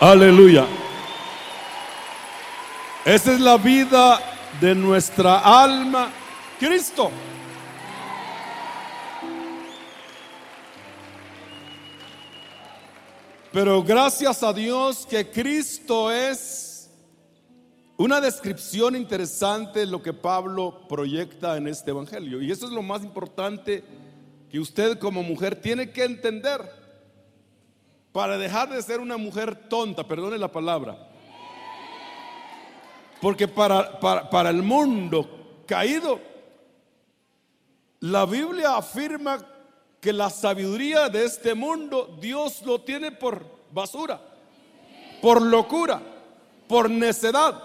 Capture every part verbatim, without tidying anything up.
Aleluya. Esa es la vida de nuestra alma, Cristo. Pero gracias a Dios que Cristo es una descripción interesante de lo que Pablo proyecta en este evangelio. Y eso es lo más importante que usted como mujer tiene que entender para dejar de ser una mujer tonta, perdone la palabra. Porque para, para, para el mundo caído, la Biblia afirma que la sabiduría de este mundo Dios lo tiene por basura, por locura, por necedad.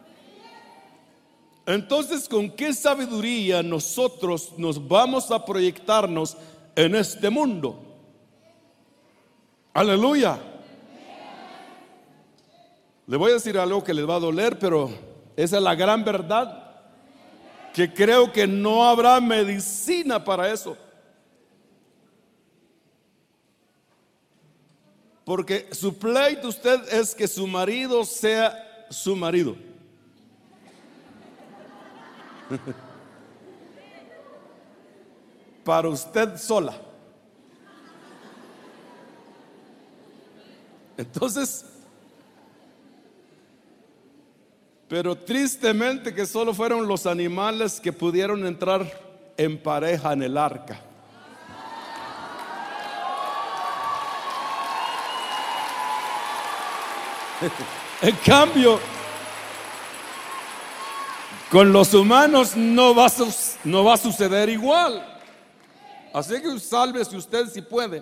Entonces, ¿con qué sabiduría nosotros nos vamos a proyectarnos en este mundo? Aleluya. Le voy a decir algo que les va a doler, pero esa es la gran verdad, que creo que no habrá medicina para eso. Porque su pleito usted es que su marido sea su marido. Para usted sola. Entonces, pero tristemente que solo fueron los animales que pudieron entrar en pareja en el arca. En cambio, con los humanos no va a, no va a suceder igual. Así que sálvese usted si puede.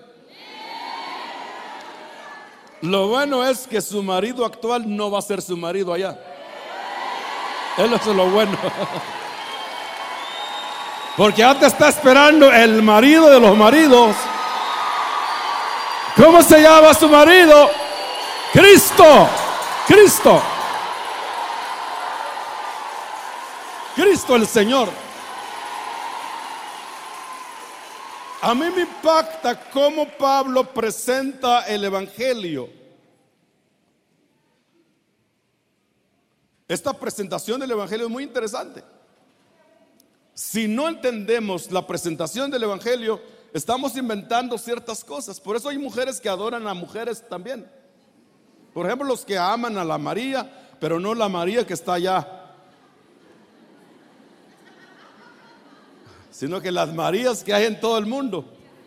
Lo bueno es que su marido actual no va a ser su marido allá. Eso es lo bueno. Porque antes está esperando el marido de los maridos. ¿Cómo se llama su marido? Cristo. Cristo. Cristo el Señor. A mí me impacta cómo Pablo presenta el evangelio. Esta presentación del evangelio es muy interesante. Si no entendemos la presentación del evangelio, estamos inventando ciertas cosas. Por eso hay mujeres que adoran a mujeres también. Por ejemplo, los que aman a la María, pero no la María que está allá, sino que las Marías que hay en todo el mundo.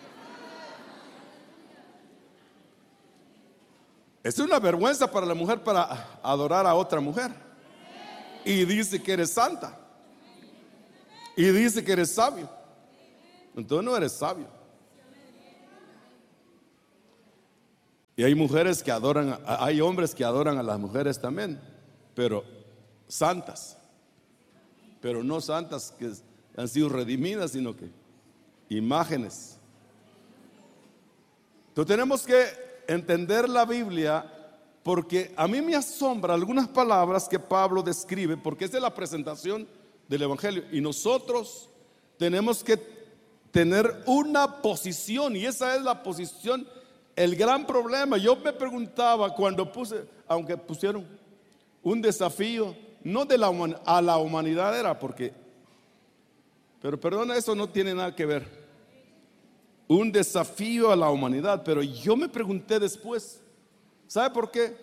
Es una vergüenza para la mujer para adorar a otra mujer. Y dice que eres santa. Y dice que eres sabio. Entonces no eres sabio. Y hay mujeres que adoran, hay hombres que adoran a las mujeres también, pero santas. Pero no santas que han sido redimidas, sino que imágenes. Entonces tenemos que entender la Biblia, porque a mí me asombra algunas palabras que Pablo describe, porque esa es la presentación del evangelio, y nosotros tenemos que tener una posición, y esa es la posición. El gran problema, yo me preguntaba cuando puse, aunque pusieron un desafío, no de la a la humanidad era porque, pero perdona, eso no tiene nada que ver. Un desafío a la humanidad, pero yo me pregunté después, ¿sabe por qué?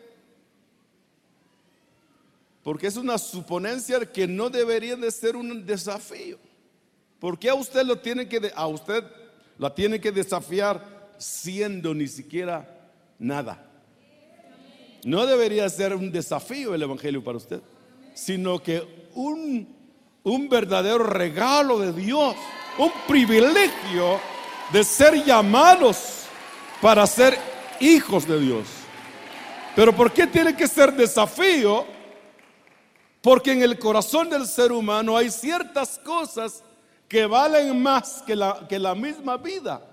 Porque es una suponencia que no debería de ser un desafío. ¿Por qué a usted lo tiene que a usted la tiene que desafiar siendo ni siquiera nada? No debería ser un desafío el evangelio para usted, sino que un, un verdadero regalo de Dios, un privilegio de ser llamados para ser hijos de Dios. Pero ¿por qué tiene que ser desafío? Porque en el corazón del ser humano hay ciertas cosas que valen más que la, que la misma vida.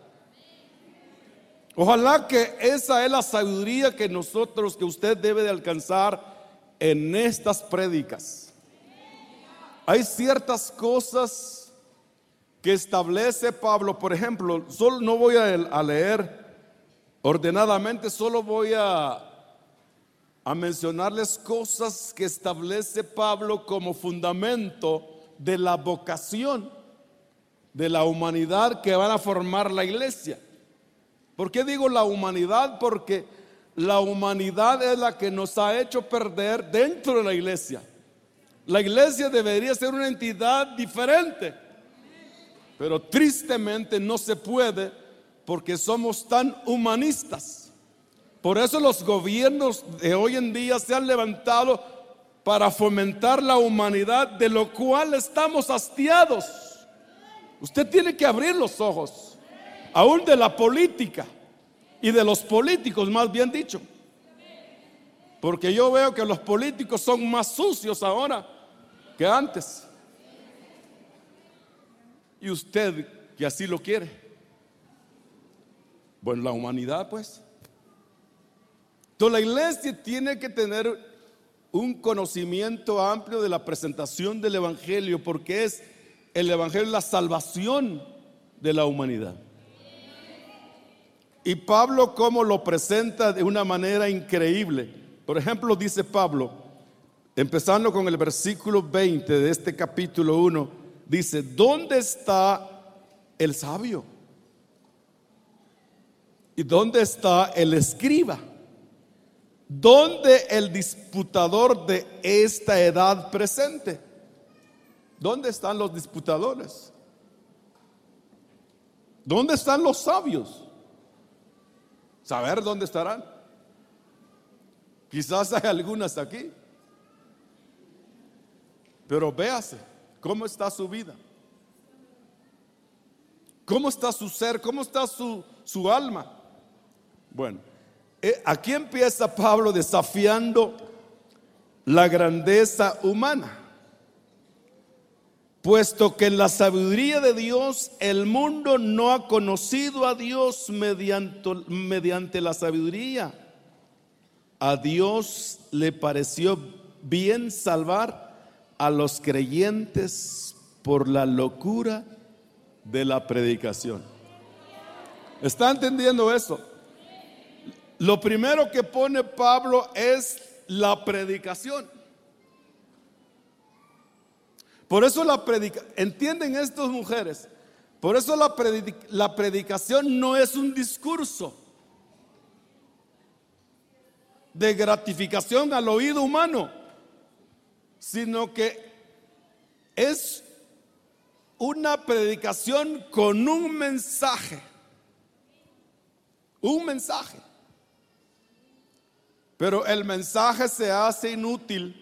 Ojalá que esa es la sabiduría que nosotros, que usted debe de alcanzar en estas prédicas. Hay ciertas cosas que establece Pablo. Por ejemplo, solo no voy a, a leer ordenadamente, solo voy a, a mencionarles cosas que establece Pablo como fundamento de la vocación de la humanidad que van a formar la iglesia. ¿Por qué digo la humanidad? Porque la humanidad es la que nos ha hecho perder dentro de la iglesia. La iglesia debería ser una entidad diferente, pero tristemente no se puede porque somos tan humanistas. Por eso los gobiernos de hoy en día se han levantado para fomentar la humanidad, de lo cual estamos hastiados. Usted tiene que abrir los ojos, aún de la política y de los políticos, más bien dicho, porque yo veo que los políticos son más sucios ahora que antes. Y usted que así lo quiere. Bueno, la humanidad pues. Entonces la iglesia tiene que tener un conocimiento amplio de la presentación del evangelio, porque es el evangelio la salvación de la humanidad. Y Pablo cómo lo presenta de una manera increíble. Por ejemplo, dice Pablo, empezando con el versículo veinte de este capítulo uno, dice: ¿dónde está el sabio? ¿Y dónde está el escriba? ¿Dónde el disputador de esta edad presente? ¿Dónde están los disputadores? ¿Dónde están los sabios? Saber dónde estarán. Quizás hay algunas aquí, pero véase cómo está su vida, cómo está su ser, cómo está su, su alma. Bueno, eh, aquí empieza Pablo desafiando la grandeza humana, puesto que en la sabiduría de Dios el mundo no ha conocido a Dios mediante, mediante la sabiduría. A Dios le pareció bien salvar a los creyentes por la locura de la predicación. ¿Está entendiendo eso? Lo primero que pone Pablo es la predicación. Por eso la predicación, ¿entienden estas mujeres? Por eso la, predic la predicación no es un discurso de gratificación al oído humano, sino que es una predicación con un mensaje, un mensaje. Pero el mensaje se hace inútil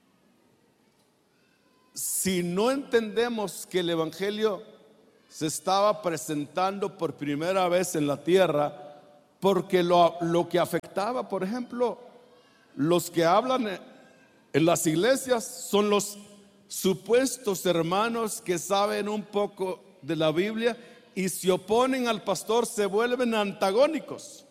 si no entendemos que el evangelio se estaba presentando por primera vez en la tierra. Porque lo, lo que afectaba, por ejemplo, los que hablan en las iglesias son los supuestos hermanos que saben un poco de la Biblia y se oponen al pastor, se vuelven antagónicos.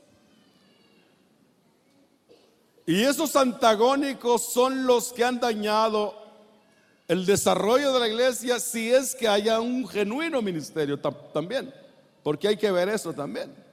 Y esos antagónicos son los que han dañado el desarrollo de la iglesia, si es que haya un genuino ministerio también, porque hay que ver eso también.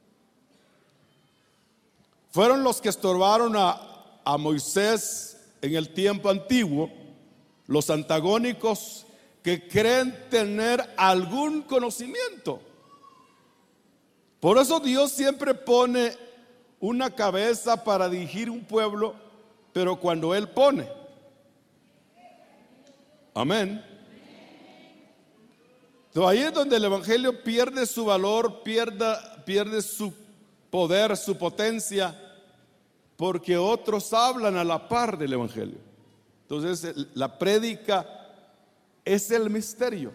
Fueron los que estorbaron a, a Moisés en el tiempo antiguo, los antagónicos que creen tener algún conocimiento. Por eso Dios siempre pone una cabeza para dirigir un pueblo, pero cuando Él pone. Amén. Entonces ahí es donde el evangelio pierde su valor, pierda, pierde su poder, su potencia, porque otros hablan a la par del evangelio. Entonces la prédica es el misterio,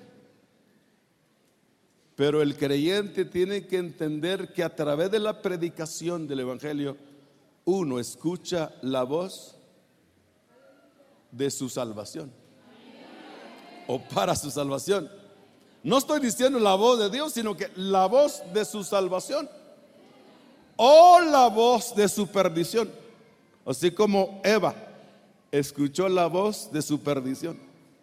pero el creyente tiene que entender que a través de la predicación del evangelio uno escucha la voz de su salvación, o para su salvación. No estoy diciendo la voz de Dios, sino que la voz de su salvación o la voz de su perdición, así como Eva escuchó la voz de su perdición.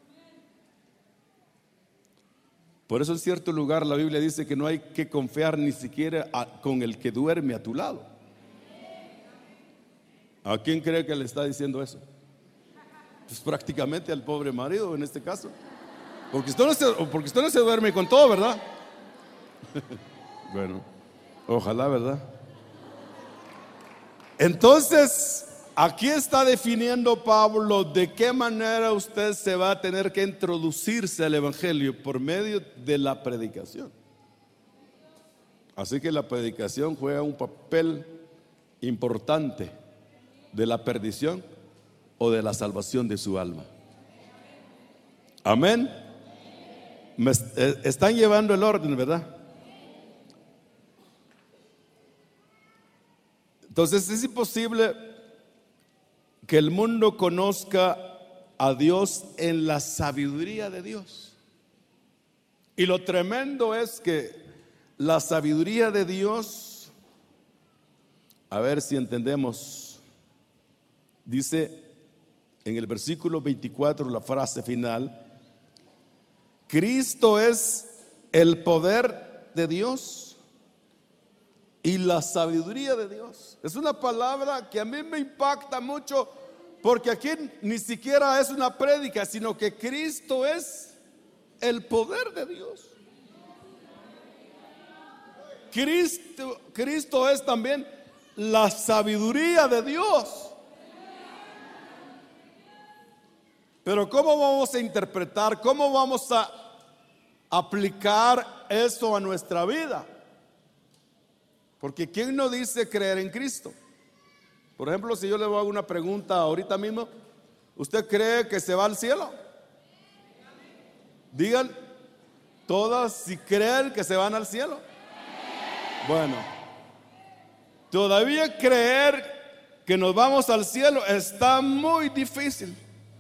Por eso en cierto lugar la Biblia dice que no hay que confiar ni siquiera a, con el que duerme a tu lado. ¿A quién cree que le está diciendo eso? Pues prácticamente al pobre marido en este caso. Porque usted no se, porque usted no se duerme con todo, ¿verdad? Bueno, ojalá, ¿verdad? Entonces, aquí está definiendo Pablo de qué manera usted se va a tener que introducirse al Evangelio por medio de la predicación. Así que la predicación juega un papel importante de la perdición o de la salvación de su alma. Amén. Me están llevando el orden, ¿verdad? Entonces es imposible que el mundo conozca a Dios en la sabiduría de Dios. Y lo tremendo es que la sabiduría de Dios, a ver si entendemos, dice en el versículo veinticuatro, la frase final: Cristo es el poder de Dios y la sabiduría de Dios. Es una palabra que a mí me impacta mucho, porque aquí ni siquiera es una prédica, sino que Cristo es el poder de Dios. Cristo, Cristo es también la sabiduría de Dios. Pero ¿cómo vamos a interpretar, cómo vamos a aplicar eso a nuestra vida? Porque ¿quién no dice creer en Cristo? Por ejemplo, si yo le hago una pregunta ahorita mismo, ¿usted cree que se va al cielo? Digan todas si creen que se van al cielo. Bueno, todavía creer que nos vamos al cielo está muy difícil.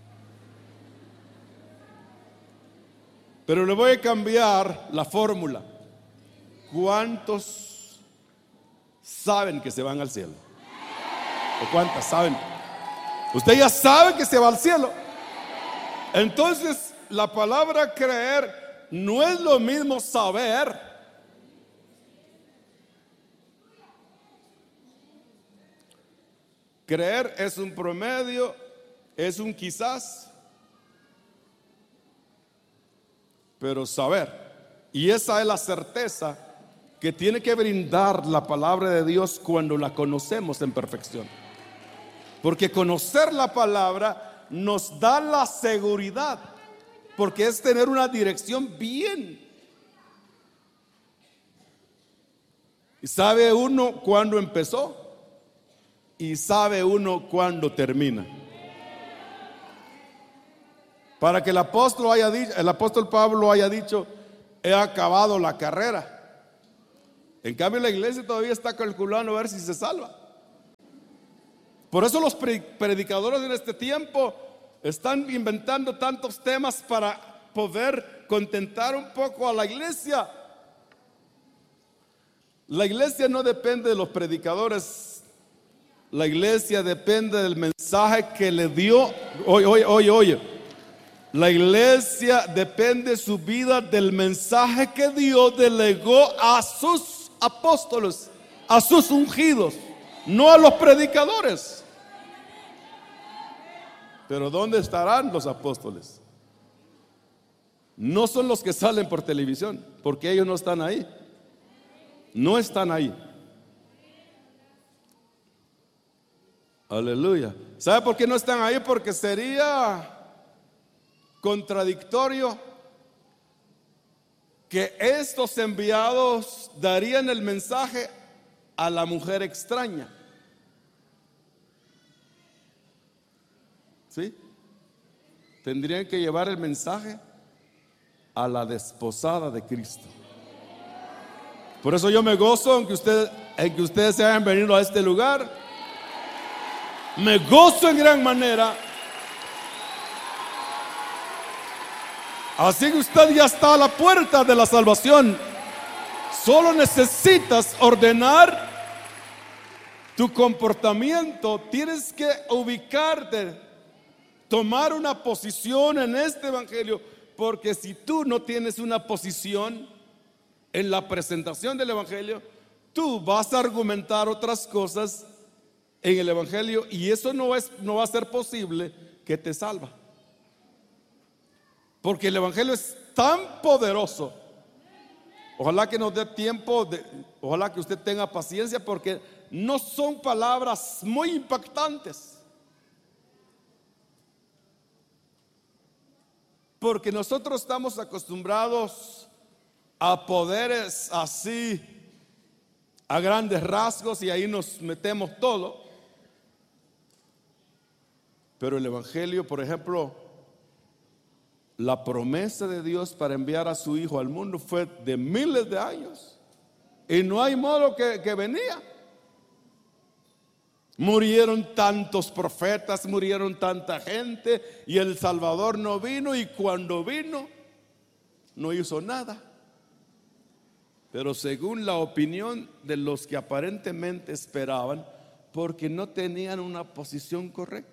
Pero le voy a cambiar la fórmula. ¿Cuántos saben que se van al cielo? ¿O cuántas saben? Usted ya sabe que se va al cielo. Entonces, la palabra creer no es lo mismo saber. Creer es un promedio, es un quizás, pero saber, y esa es la certeza que tiene que brindar la palabra de Dios cuando la conocemos en perfección. Porque conocer la palabra nos da la seguridad, porque es tener una dirección bien. Y sabe uno cuándo empezó y sabe uno cuándo termina. Para que el apóstol haya dicho, el apóstol Pablo haya dicho: he acabado la carrera. En cambio, la iglesia todavía está calculando a ver si se salva. Por eso los predicadores en este tiempo están inventando tantos temas para poder contentar un poco a la iglesia. La iglesia no depende de los predicadores. La iglesia depende del mensaje que le dio. Oye, oye, oye, oye. La iglesia depende su vida del mensaje que Dios delegó a sus apóstoles, a sus ungidos, no a los predicadores. Pero ¿dónde estarán los apóstoles? No son los que salen por televisión, porque ellos no están ahí. No están ahí. Aleluya. ¿Sabe por qué no están ahí? Porque sería contradictorio que estos enviados darían el mensaje a la mujer extraña. ¿Sí? Tendrían que llevar el mensaje a la desposada de Cristo. Por eso yo me gozo en que, usted, en que ustedes se hayan venido a este lugar. Me gozo en gran manera. Así que usted ya está a la puerta de la salvación. Solo necesitas ordenar tu comportamiento. Tienes que ubicarte, tomar una posición en este evangelio. Porque si tú no tienes una posición en la presentación del evangelio, tú vas a argumentar otras cosas en el Evangelio, y eso no, es, no va a ser posible que te salva. Porque el Evangelio es tan poderoso. Ojalá que nos dé tiempo, de, ojalá que usted tenga paciencia, porque no son palabras muy impactantes. Porque nosotros estamos acostumbrados a poderes así, a grandes rasgos, y ahí nos metemos todo. Pero el Evangelio, por ejemplo, la promesa de Dios para enviar a su Hijo al mundo fue de miles de años, y no hay modo que, que venía. Murieron tantos profetas, murieron tanta gente, y el Salvador no vino, y cuando vino no hizo nada. Pero según la opinión de los que aparentemente esperaban, porque no tenían una posición correcta.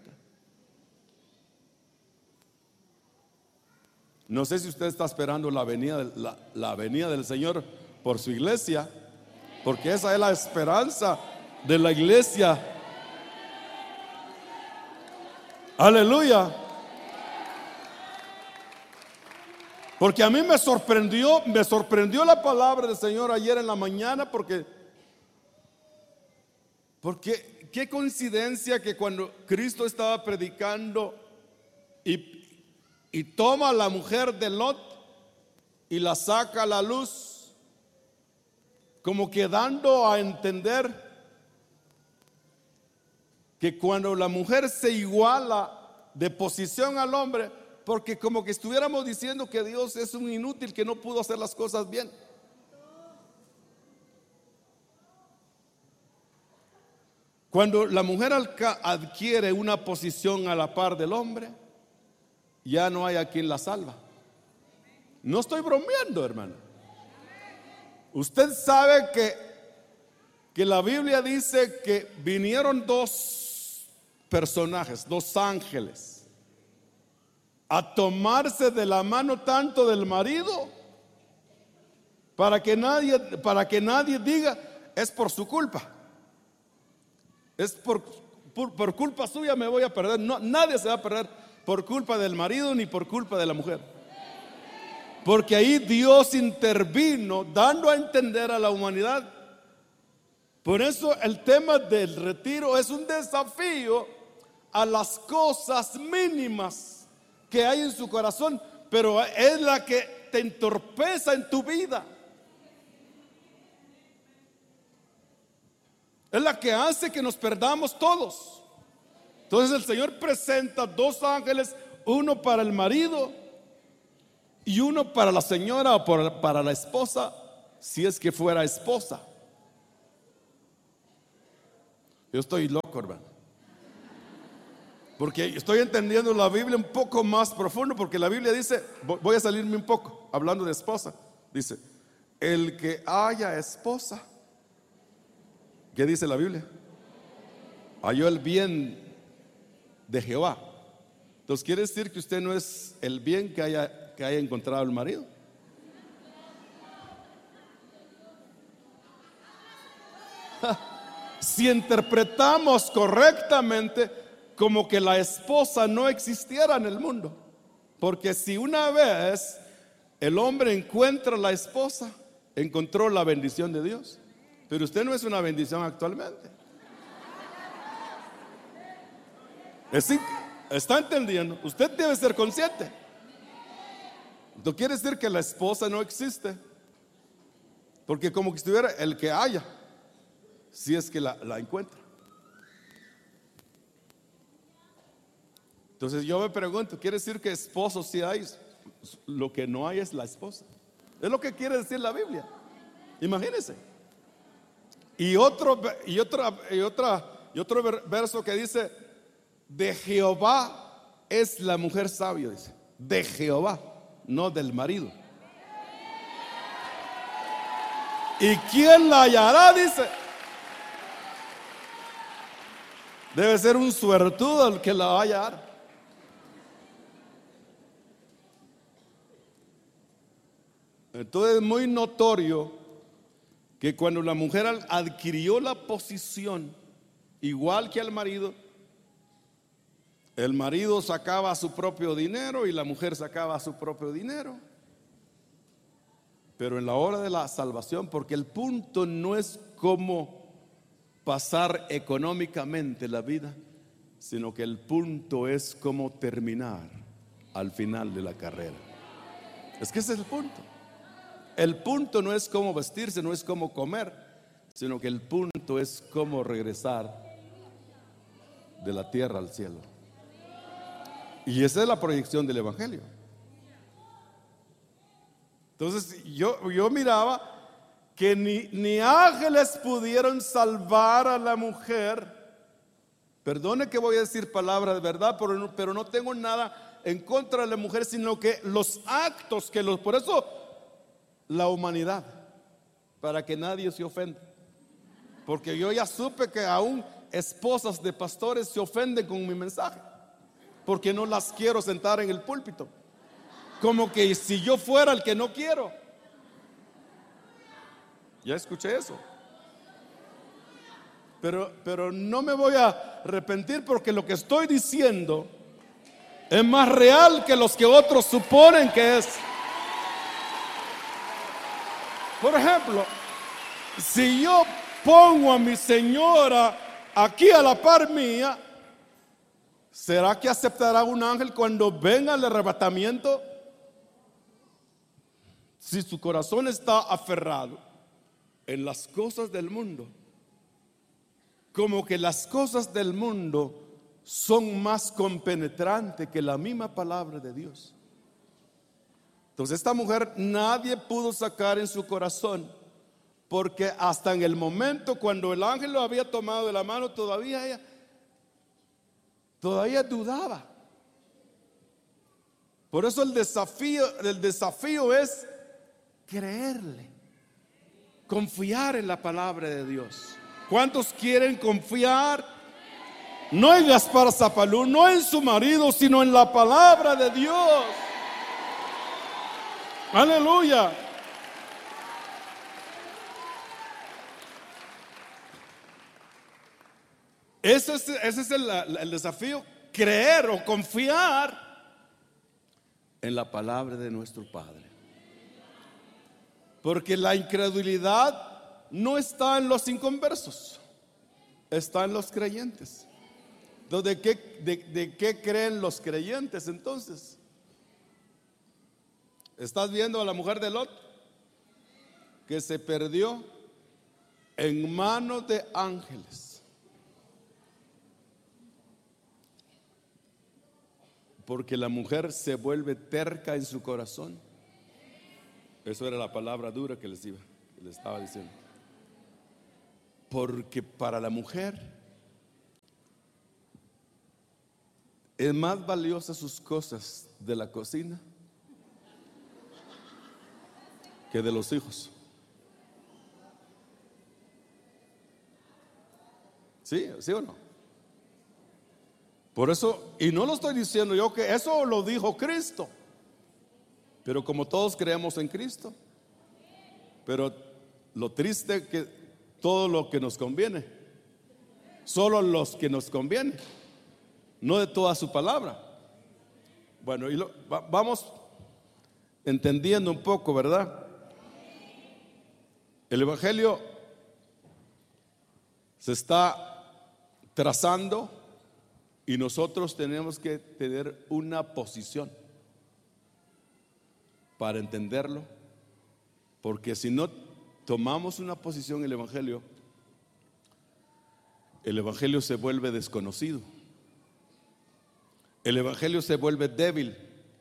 No sé si usted está esperando la venida, la, la venida del Señor por su iglesia, porque esa es la esperanza de la iglesia. Aleluya. Porque a mí me sorprendió, me sorprendió la palabra del Señor ayer en la mañana, porque, porque qué coincidencia que cuando Cristo estaba predicando y Y toma a la mujer de Lot y la saca a la luz, como que dando a entender que cuando la mujer se iguala de posición al hombre, porque como que estuviéramos diciendo que Dios es un inútil que no pudo hacer las cosas bien. Cuando la mujer adquiere una posición a la par del hombre, ya no hay a quien la salva. No estoy bromeando, hermano. Usted sabe que, que la Biblia dice que vinieron dos personajes, dos ángeles, a tomarse de la mano tanto del marido, para que nadie, para que nadie diga es por su culpa, es por, por, por culpa suya me voy a perder. No, nadie se va a perder por culpa del marido ni por culpa de la mujer, porque ahí Dios intervino dando a entender a la humanidad. Por eso el tema del retiro es un desafío a las cosas mínimas que hay en su corazón, pero es la que te entorpece en tu vida, es la que hace que nos perdamos todos. Entonces el Señor presenta dos ángeles, uno para el marido y uno para la señora o para la esposa, si es que fuera esposa. Yo estoy loco, hermano, porque estoy entendiendo la Biblia un poco más profundo, porque la Biblia dice, voy a salirme un poco hablando de esposa, dice, el que haya esposa, ¿qué dice la Biblia? Halló el bien de Jehová. Entonces quiere decir que usted no es el bien que haya, que haya encontrado el marido. Si interpretamos correctamente, como que la esposa no existiera en el mundo, porque si una vez el hombre encuentra a la esposa, encontró la bendición de Dios, pero usted no es una bendición actualmente. ¿Está entendiendo? Usted debe ser consciente. No quiere decir que la esposa no existe, porque como que estuviera el que haya, si es que la, la encuentra. Entonces yo me pregunto, ¿quiere decir que esposos sí hay? Lo que no hay es la esposa. Es lo que quiere decir la Biblia. Imagínense. Y otro, y otra, y otra, y otro verso que dice: de Jehová es la mujer sabia, dice. De Jehová, no del marido. ¿Y quién la hallará? Dice. Debe ser un suertudo el que la va a hallar. Entonces es muy notorio que cuando la mujer adquirió la posición igual que al marido. El marido sacaba su propio dinero y la mujer sacaba su propio dinero. Pero en la hora de la salvación, porque el punto no es cómo pasar económicamente la vida, sino que el punto es cómo terminar al final de la carrera. Es que ese es el punto. El punto no es cómo vestirse, no es cómo comer, sino que el punto es cómo regresar de la tierra al cielo. Y esa es la proyección del evangelio. Entonces yo, yo miraba que ni, ni ángeles pudieron salvar a la mujer. Perdone que voy a decir palabras de verdad, pero no, pero no tengo nada en contra de la mujer, sino que los actos que los, por eso la humanidad, para que nadie se ofenda. Porque yo ya supe que aún esposas de pastores se ofenden con mi mensaje, porque no las quiero sentar en el púlpito, como que si yo fuera el que no quiero. Ya escuché eso. Pero, pero no me voy a arrepentir, porque lo que estoy diciendo es más real que los que otros suponen que es. Por ejemplo, si yo pongo a mi señora aquí a la par mía, ¿será que aceptará un ángel cuando venga el arrebatamiento? Si su corazón está aferrado en las cosas del mundo, como que las cosas del mundo son más compenetrantes que la misma palabra de Dios. Entonces esta mujer nadie pudo sacar en su corazón, porque hasta en el momento cuando el ángel lo había tomado de la mano, todavía ella todavía dudaba. Por eso el desafío, el desafío es creerle, confiar en la palabra de Dios. ¿Cuántos quieren confiar? No en Gaspar Zapalú, no en su marido, sino en la palabra de Dios. Aleluya. Ese es, ese es el, el desafío, creer o confiar en la palabra de nuestro Padre. Porque la incredulidad no está en los inconversos, está en los creyentes. Entonces, ¿de qué, de, de qué creen los creyentes entonces? ¿Estás viendo a la mujer de Lot que se perdió en manos de ángeles? Porque la mujer se vuelve terca en su corazón. Eso era la palabra dura que les iba, que les estaba diciendo. Porque para la mujer es más valiosa sus cosas de la cocina que de los hijos. ¿Sí? ¿Sí o no? Por eso, y no lo estoy diciendo yo, que eso lo dijo Cristo, pero como todos creemos en Cristo, pero lo triste es que todo lo que nos conviene, solo los que nos conviene, no de toda su palabra. Bueno, y lo, va, vamos entendiendo un poco, ¿verdad? El evangelio se está trazando y nosotros tenemos que tener una posición para entenderlo, porque si no tomamos una posición en el evangelio, el evangelio se vuelve desconocido, el evangelio se vuelve débil.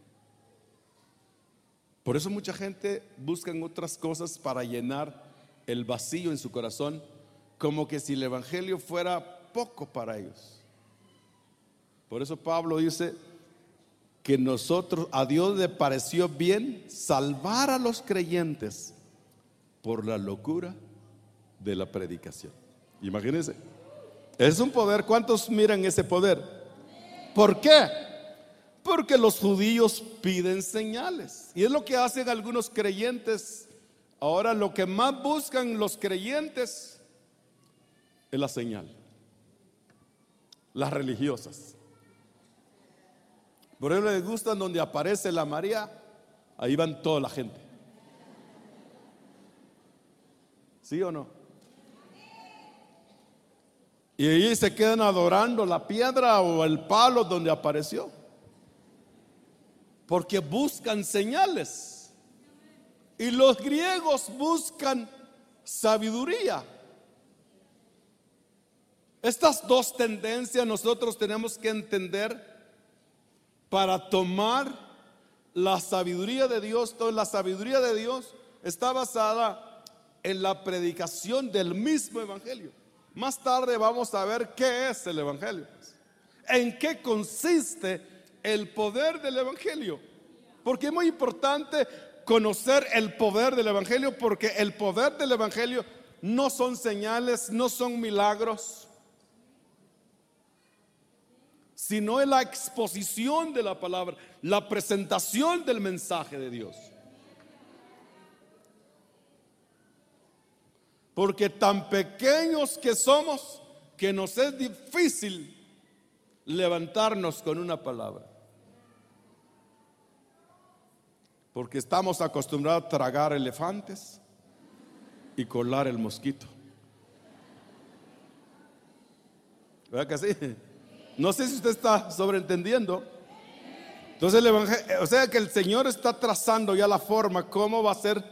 Por eso mucha gente busca otras cosas para llenar el vacío en su corazón, como que si el evangelio fuera poco para ellos. Por eso Pablo dice que nosotros, a Dios le pareció bien salvar a los creyentes por la locura de la predicación. Imagínense, es un poder. ¿Cuántos miran ese poder? ¿Por qué? Porque los judíos piden señales, y es lo que hacen algunos creyentes. Ahora lo que más buscan los creyentes es la señal. las religiosas. Por eso les gustan donde aparece la María, ahí van toda la gente. ¿Sí o no? Y ahí se quedan adorando la piedra o el palo donde apareció, porque buscan señales. Y los griegos buscan sabiduría. Estas dos tendencias nosotros tenemos que entender para tomar la sabiduría de Dios. Entonces, la sabiduría de Dios está basada en la predicación del mismo evangelio. Más tarde vamos a ver qué es el evangelio, en qué consiste el poder del evangelio, porque es muy importante conocer el poder del evangelio, porque el poder del evangelio no son señales, no son milagros, sino es la exposición de la palabra, la presentación del mensaje de Dios. Porque tan pequeños que somos, que nos es difícil levantarnos con una palabra, porque estamos acostumbrados a tragar elefantes y colar el mosquito. ¿Verdad que sí? No sé si usted está sobreentendiendo. Entonces el evangelio, o sea que el Señor está trazando ya la forma cómo va a ser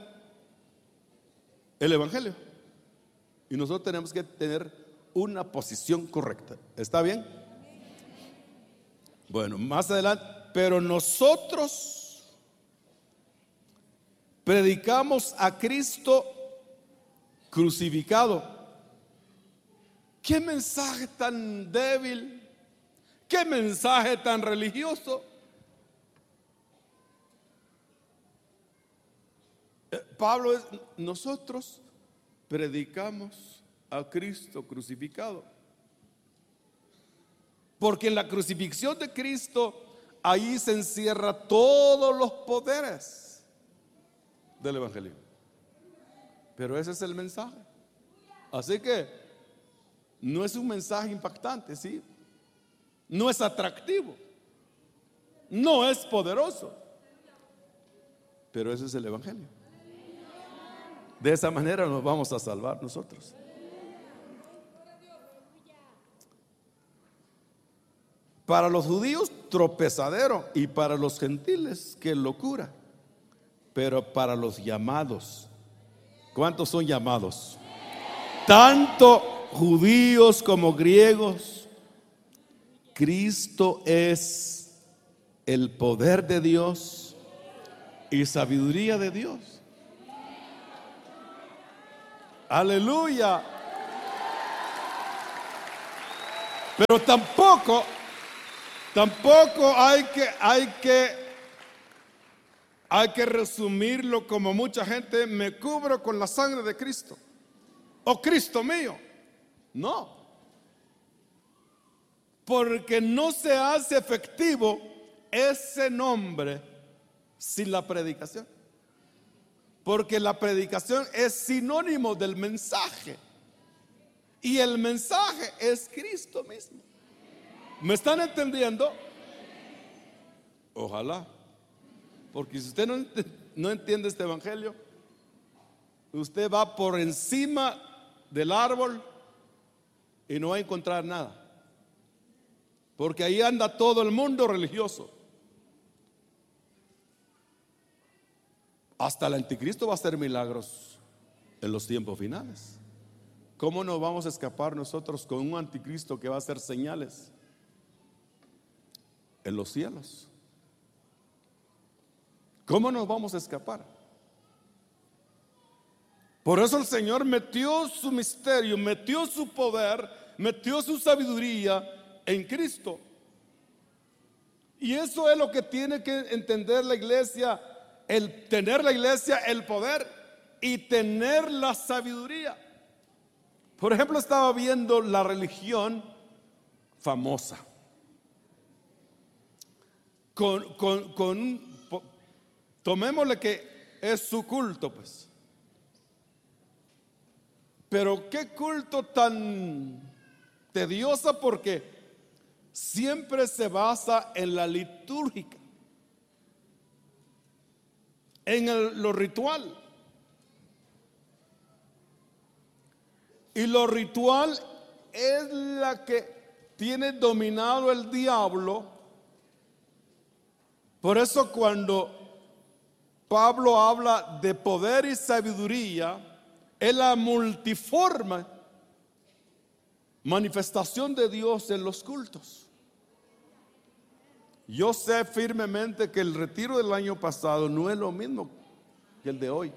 el evangelio, y nosotros tenemos que tener una posición correcta. ¿Está bien? Bueno, más adelante. Pero nosotros predicamos a Cristo crucificado. ¿Qué mensaje tan débil? ¿Qué mensaje tan religioso? Pablo es, nosotros predicamos a Cristo crucificado, porque en la crucifixión de Cristo ahí se encierra todos los poderes del evangelio. Pero ese es el mensaje. Así que no es un mensaje impactante, ¿sí? No es atractivo, no es poderoso, pero ese es el evangelio. De esa manera nos vamos a salvar nosotros. Para los judíos, tropezadero, y para los gentiles, qué locura. Pero para los llamados, ¿cuántos son llamados? Tanto judíos como griegos, Cristo es el poder de Dios y sabiduría de Dios. Aleluya. Pero tampoco, tampoco hay que, hay que, hay que resumirlo como mucha gente: me cubro con la sangre de Cristo, o Cristo mío. No. Porque no se hace efectivo ese nombre sin la predicación. Porque la predicación es sinónimo del mensaje, y el mensaje es Cristo mismo. ¿Me están entendiendo? Ojalá. Porque si usted no, no entiende este evangelio, usted va por encima del árbol y no va a encontrar nada, porque ahí anda todo el mundo religioso. Hasta el anticristo va a hacer milagros en los tiempos finales. ¿Cómo nos vamos a escapar nosotros con un anticristo que va a hacer señales en los cielos? ¿Cómo nos vamos a escapar? Por eso el Señor metió su misterio, metió su poder, metió su sabiduría en Cristo. Y eso es lo que tiene que entender la iglesia: el tener la iglesia el poder y tener la sabiduría. Por ejemplo, estaba viendo la religión famosa con, con, con tomémosle que es su culto, pues. Pero qué culto tan tediosa, porque siempre se basa en la litúrgica, en el- lo ritual. Y lo ritual es la que tiene dominado el diablo. Por eso cuando Pablo habla de poder y sabiduría, es la multiforme manifestación de Dios en los cultos. Yo sé firmemente que el retiro del año pasado no es lo mismo que el de hoy.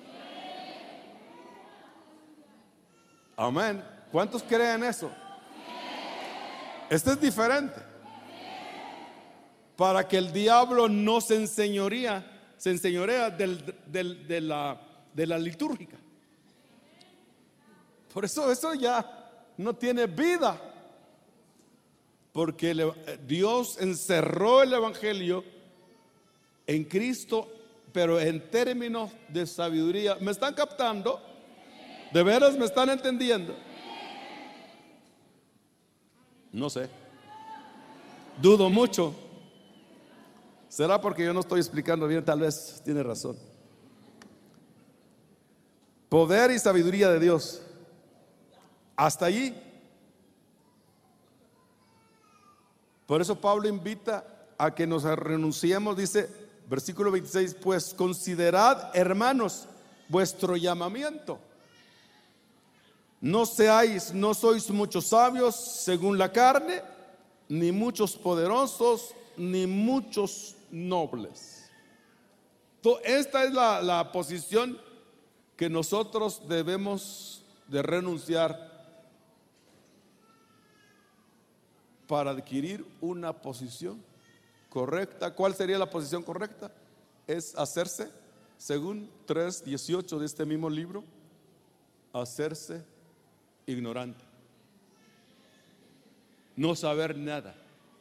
Amén. ¿Cuántos creen eso? Este es diferente. Para que el diablo no se enseñoría, se enseñorea del, del- de, la, de la litúrgica. Por eso eso ya no tiene vida. Porque el- Dios encerró el evangelio en Cristo, pero en términos de sabiduría. ¿Me están captando? ¿De veras me están entendiendo? No sé. Dudo mucho. ¿Será porque yo no estoy explicando bien? Tal vez tiene razón. Poder y sabiduría de Dios. Hasta allí. Por eso Pablo invita a que nos renunciemos, dice versículo veintiséis, pues considerad, hermanos, vuestro llamamiento. No seáis, no sois muchos sabios según la carne, ni muchos poderosos, ni muchos nobles. Esta es la, la posición que nosotros debemos de renunciar para adquirir una posición correcta. ¿Cuál sería la posición correcta? Es hacerse, según tres dieciocho de este mismo libro, hacerse ignorante, no saber nada.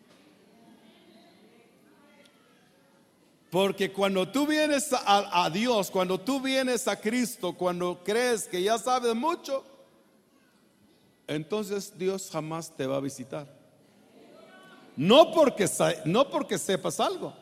Porque cuando tú vienes a, a Dios, cuando tú vienes a Cristo, cuando crees que ya sabes mucho, entonces Dios jamás te va a visitar. No porque, no porque sepas algo,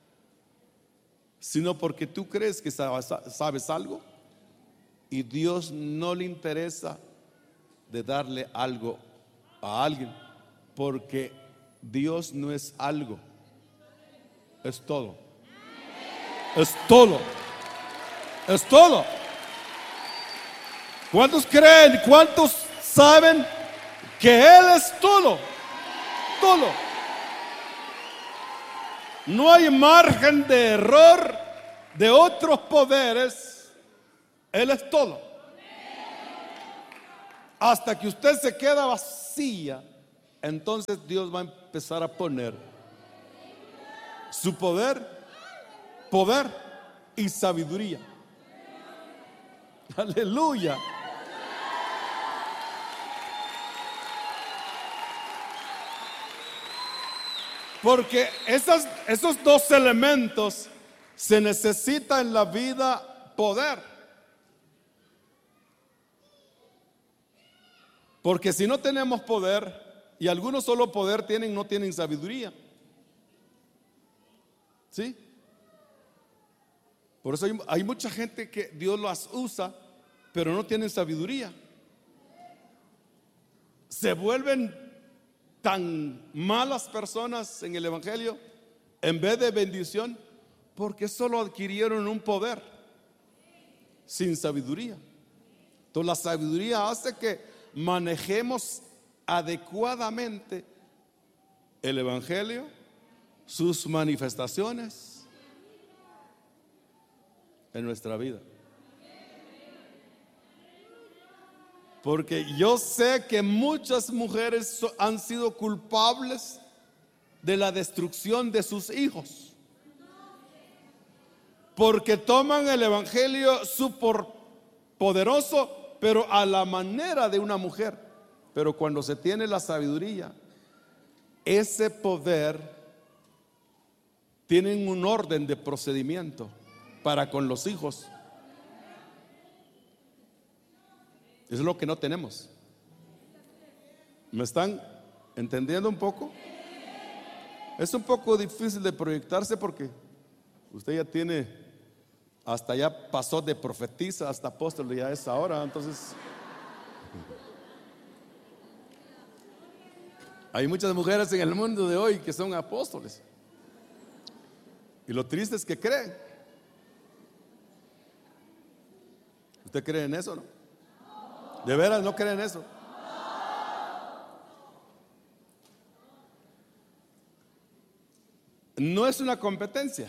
sino porque tú crees que sabes algo y Dios no le interesa de darle algo a alguien, porque Dios no es algo, es todo. Es todo. Es todo. ¿Cuántos creen? ¿Cuántos saben que Él es todo? Todo. No hay margen de error de otros poderes. Él es todo. Hasta que usted se queda vacía, entonces Dios va a empezar a poner su poder, poder y sabiduría. Aleluya. Porque esas, esos dos elementos se necesitan en la vida: poder. Porque si no tenemos poder, y algunos solo poder tienen, no tienen sabiduría. ¿Sí? Por eso hay, hay mucha gente que Dios las usa, pero no tienen sabiduría. Se vuelven tan malas personas en el evangelio en vez de bendición, porque solo adquirieron un poder sin sabiduría. Entonces la sabiduría hace que manejemos adecuadamente el evangelio, sus manifestaciones en nuestra vida. Porque yo sé que muchas mujeres han sido culpables de la destrucción de sus hijos, porque toman el evangelio súper poderoso, pero a la manera de una mujer. Pero cuando se tiene la sabiduría, ese poder tiene un orden de procedimiento para con los hijos. Es lo que no tenemos. ¿Me están entendiendo un poco? Es un poco difícil de proyectarse porque usted ya tiene, hasta ya pasó de profetisa hasta apóstol, ya es ahora. Entonces hay muchas mujeres en el mundo de hoy que son apóstoles, y lo triste es que creen. ¿Usted cree en eso, no? ¿De veras no cree en eso? No es una competencia,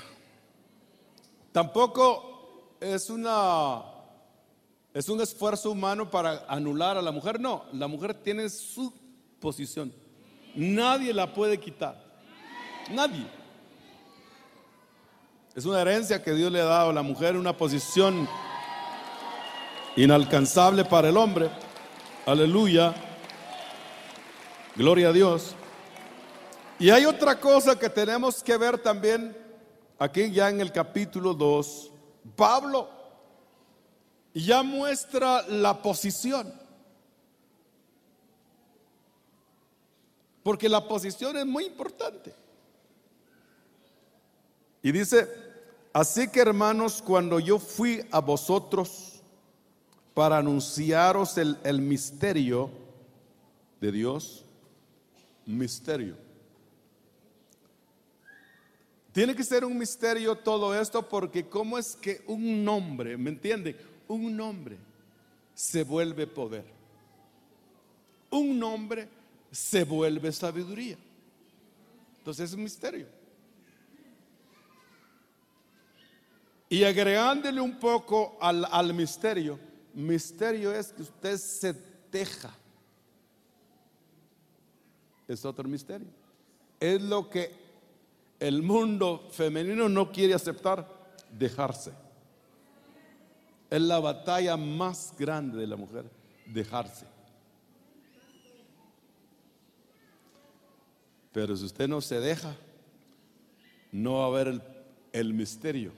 tampoco es una es un esfuerzo humano para anular a la mujer. No, la mujer tiene su posición, nadie la puede quitar, nadie. Es una herencia que Dios le ha dado a la mujer, una posición inalcanzable para el hombre. Aleluya, gloria a Dios. Y hay otra cosa que tenemos que ver también aquí ya en el capítulo dos. Pablo ya muestra la posición, porque la posición es muy importante. Y dice: así que, hermanos, cuando yo fui a vosotros para anunciaros el, el misterio de Dios, misterio. Tiene que ser un misterio todo esto, porque ¿cómo es que un nombre, me entiende? Un nombre se vuelve poder. Un nombre se vuelve sabiduría. Entonces es un misterio. Y agregándole un poco al, al misterio, misterio es que usted se deja. Es otro misterio. Es lo que el mundo femenino no quiere aceptar: dejarse. Es la batalla más grande de la mujer, dejarse. Pero si usted no se deja, no va a haber el, el misterio.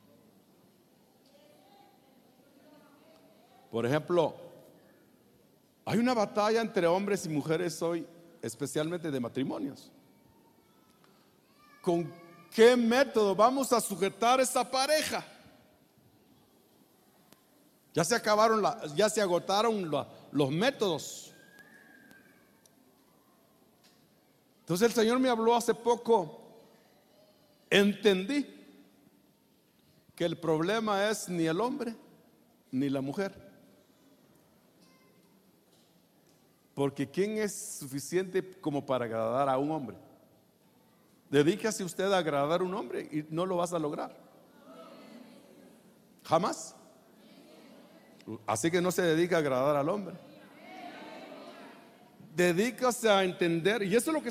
Por ejemplo, hay una batalla entre hombres y mujeres hoy, especialmente de matrimonios. ¿Con qué método vamos a sujetar esa pareja? Ya se acabaron, la, ya se agotaron la, los métodos. Entonces el Señor me habló hace poco. Entendí que el problema es ni el hombre ni la mujer. Porque ¿quién es suficiente como para agradar a un hombre? Dedíquese usted a agradar a un hombre y no lo vas a lograr. Jamás. Así que no se dedica a agradar al hombre. Dedícase a entender, y eso es lo que